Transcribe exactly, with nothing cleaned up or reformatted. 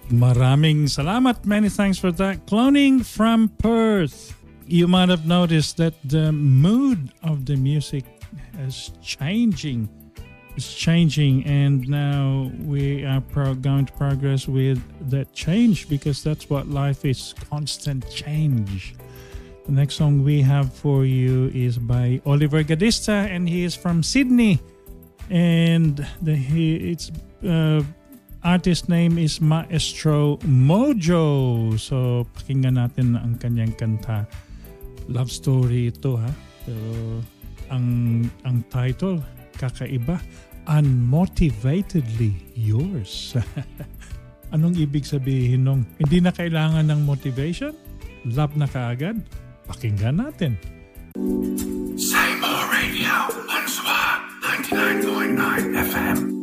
Maraming salamat. Many thanks for that. Cloning from Perth. You might have noticed that the mood of the music is changing. It's changing, and now we are pro- going to progress with that change, because that's what life is, constant change. The next song we have for you is by Oliver Gadista, and he is from Sydney. And the he it's uh, artist name is Maestro Mojo. So pakinggan natin ang kanyang kanta. Love story ito, ha. So, ang ang title kakaiba, Unmotivatedly Yours. Anong ibig sabihin nung hindi na kailangan ng motivation? Love na kaagad? Pakinggan natin. Same old radio, Answa ninety-nine point nine F M.